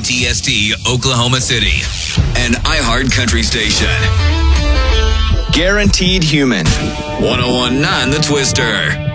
KTST, Oklahoma City. An iHeart Country station. Guaranteed Human. 1019 The Twister.